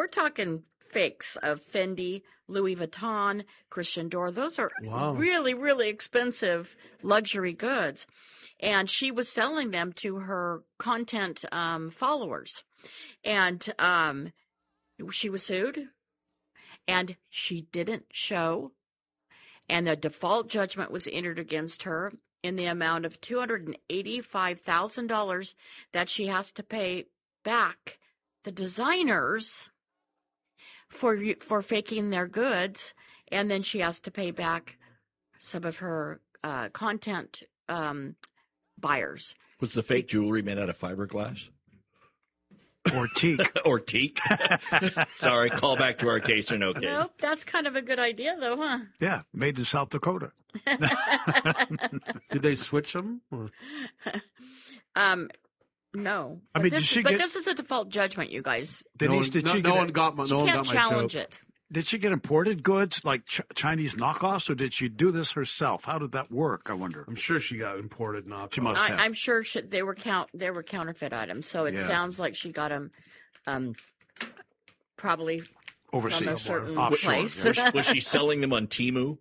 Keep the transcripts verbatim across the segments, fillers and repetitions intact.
we're talking fakes of Fendi, Louis Vuitton, Christian Dior. Those are Wow. really, really expensive luxury goods. And she was selling them to her content um, followers. And um, she was sued, and she didn't show. And the default judgment was entered against her in the amount of two hundred eighty-five thousand dollars that she has to pay back the designers for for faking their goods, and then she has to pay back some of her uh, content um, buyers. Was the fake jewelry made out of fiberglass? Or teak. Or teak. Sorry, call back to our case or no case. Nope, that's kind of a good idea, though, huh? Yeah, made in South Dakota. Did they switch them? Or? Um, no. I But mean, this, did she but get- this is a default judgment, you guys. No Denise, one, did no, she no get one got my, She no one can't got my challenge joke. it. Did she get imported goods like ch- Chinese knockoffs, or did she do this herself? How did that work? I wonder. I'm sure she got imported. Not She must I, have. I'm sure she, they were count they were counterfeit items, so it Yeah. sounds like she got them, um, probably from Overseas. a certain Offshore, place. yeah. Was she, was she selling them on Temu?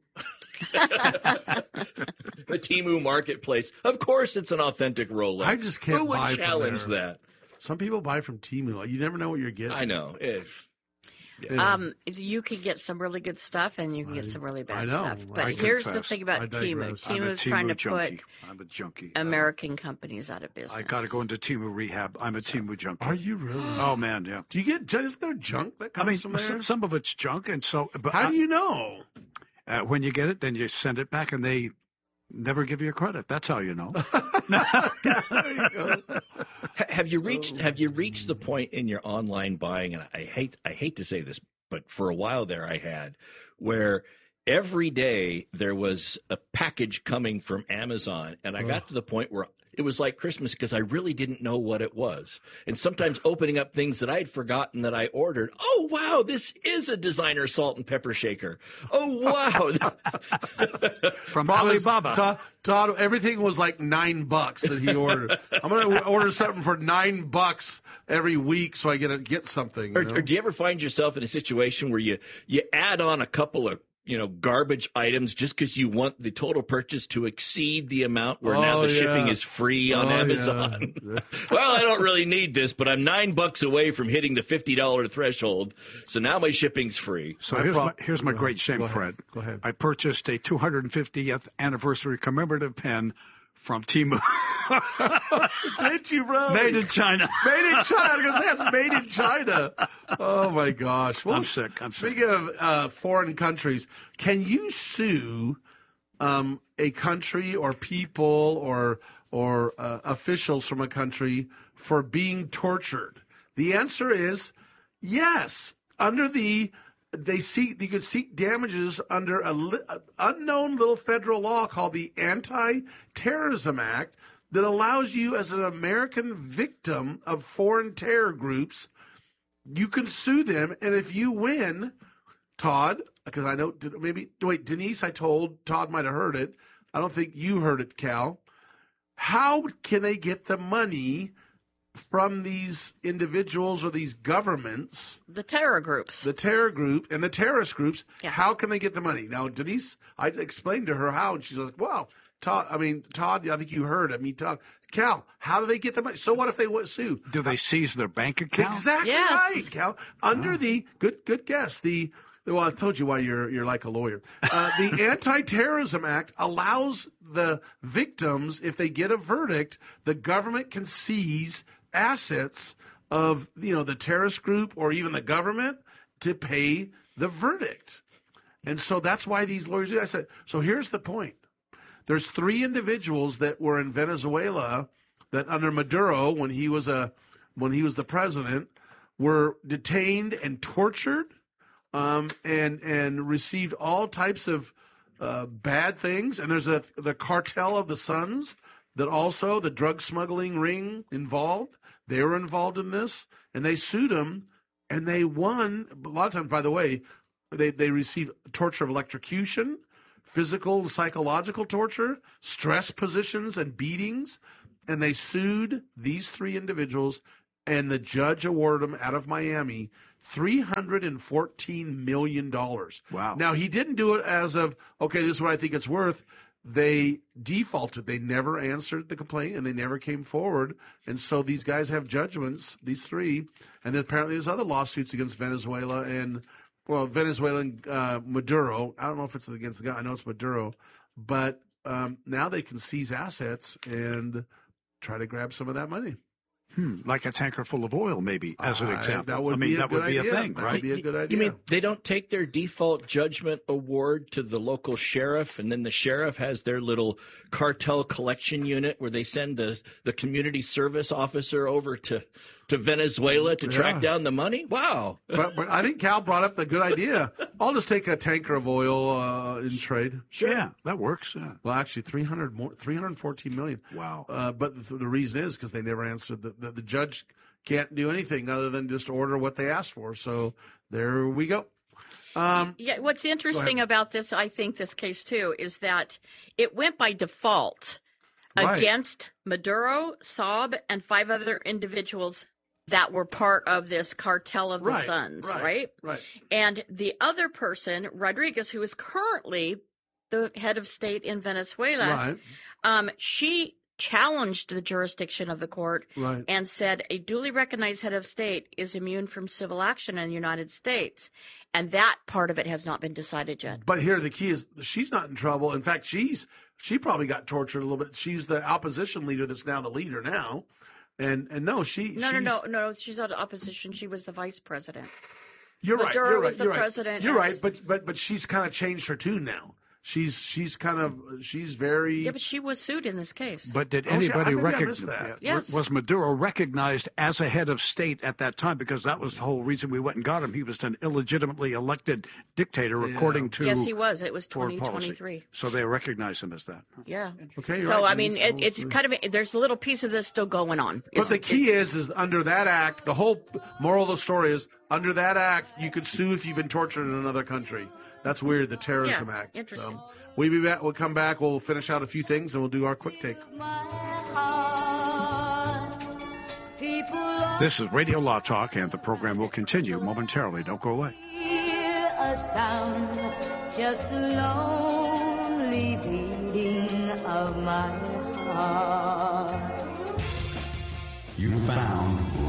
The Temu marketplace. Of course, it's an authentic Rolex. I just can't Who would buy from challenge there. that? Some people buy from Temu. You never know what you're getting. I know. It, Yeah. Um, you can get some really good stuff, and you can get some really bad I know. stuff. But I here's the confess. thing about I Temu. digress. I'm Temu a is trying to Temu junkie. put I'm a junkie. American companies out of business. I got to go into Timu rehab. I'm a Timu junkie. Are you really? Oh man, yeah. Do you get? Is there junk that I comes mean, from there? s- some of it's junk, and so. But How I- do you know? Uh, when you get it, then you send it back, and they never give you credit. That's how you know. There you go. Ha- have you reached Have you reached the point in your online buying? And I hate I hate to say this, but for a while there, I had where every day there was a package coming from Amazon, and I got to the point where it was like Christmas because I really didn't know what it was. And sometimes opening up things that I'd forgotten that I ordered. Oh, wow, this is a designer salt and pepper shaker. Oh, wow. From Problem is, Alibaba. Todd, Todd, everything was like nine bucks that he ordered. I'm going to order something for nine bucks every week so I get to get something. You Or, know? or do you ever find yourself in a situation where you, you add on a couple of you know garbage items just because you want the total purchase to exceed the amount where now Oh, the yeah. shipping is free on Oh, Amazon? yeah. Well, I don't really need this, but I'm nine bucks away from hitting the fifty dollars threshold, so now my shipping's free. So My here's prob- my, here's my Go great ahead. shame, Go ahead. Fred. Go ahead. I purchased a two hundred fiftieth anniversary commemorative pen from Timu. Did you, bro? Made in China. Made in China. I was going to say it's made in China. Oh my gosh. Well, I'm sick. I'm sick. speaking of uh, foreign countries, can you sue um, a country or people or or uh, officials from a country for being tortured? The answer is yes. Under the they seek you could seek damages under a li- a unknown little federal law called the Anti-Terrorism Act that allows you as an American victim of foreign terror groups, you can sue them, and if you win, Todd, because I know maybe wait Denise, I told Todd might have heard it. I don't think you heard it, Cal. How can they get the money from these individuals or these governments, the terror groups. the terror group and the terrorist groups? Yeah. How can they get the money? Now, Denise, I explained to her how, and she's like, "Well, Todd, I mean, Todd, I think you heard. I mean, Todd, Cal, how do they get the money? So what if they want to sue? Do they seize their bank account? Exactly Yes. right, Cal. Under the good, good guess. The well, I told you why you're you're like a lawyer. Uh, the Anti-Terrorism Act allows the victims, if they get a verdict, the government can seize assets of you know the terrorist group or even the government to pay the verdict. And so that's why these lawyers do that. I said, so here's the point. There's three individuals that were in Venezuela that under Maduro, when he was a when he was the president, were detained and tortured, um, and and received all types of uh, bad things. And there's a the cartel of the Suns that also the drug smuggling ring involved. They were involved in this, and they sued him, and they won. A lot of times, by the way, they they received torture of electrocution, physical and psychological torture, stress positions and beatings, and they sued these three individuals, and the judge awarded them out of Miami three hundred fourteen million dollars. Wow. Now, he didn't do it as of, okay, this is what I think it's worth. They defaulted. They never answered the complaint, and they never came forward. And so these guys have judgments, these three. And then apparently there's other lawsuits against Venezuela and, well, Venezuelan uh, Maduro. I don't know if it's against the guy. I know it's Maduro. But um, now they can seize assets and try to grab some of that money. Hmm, like a tanker full of oil, maybe, as an Uh, example. that would I mean, be a that good would be idea. a thing, That right? would be a good idea. You mean they don't take their default judgment award to the local sheriff, and then the sheriff has their little cartel collection unit where they send the, the community service officer over to, to Venezuela to track Yeah. down the money? Wow. but, but I think Cal brought up the good idea. I'll just take a tanker of oil uh, in trade. Sure. Yeah, that works. Yeah. Well, actually, three hundred more, three hundred fourteen million. Wow. Uh, but the, the reason is because they never answered. The, the, the judge can't do anything other than just order what they asked for. So there we go. Um, Yeah, what's interesting about this, I think, this case too, is that it went by default Right. against Maduro, Saab, and five other individuals that were part of this cartel of the Right, Suns, right, right? right. And the other person, Rodriguez, who is currently the head of state in Venezuela, right, um, she challenged the jurisdiction of the court right. and said a duly recognized head of state is immune from civil action in the United States. And that part of it has not been decided yet. But here the key is she's not in trouble. In fact, she's she probably got tortured a little bit. She's the opposition leader that's now the leader now. And and no, she No, no, she's- no, no. She's not opposition. She was the vice president. You're right. Maduro You're right. was the you're right. president You're and- right. But but but she's kind of changed her tune now. She's she's kind of she's very. Yeah, but she was sued in this case. But did Oh, see, I- anybody maybe I recognize missed that. Yes. Was Maduro recognized as a head of state at that time? Because that was the whole reason we went and got him. He was an illegitimately elected dictator, Yeah. according to Yes, he was. It was foreign twenty policy. twenty-three. So they recognized him as that. Yeah. Okay. You're So right, I mean, Denise. it, it's kind of there's a little piece of this still going on. But It's- the key is, is under that act, the whole moral of the story is, under that act, you could sue if you've been tortured in another country. That's weird, the Terrorism Yeah, Act. interesting. So we'll be back. We'll come back. We'll finish out a few things, and we'll do our quick take. This is Radio Law Talk, and the program will continue momentarily. Don't go away. Hear a sound, just the lonely beating of my heart. You found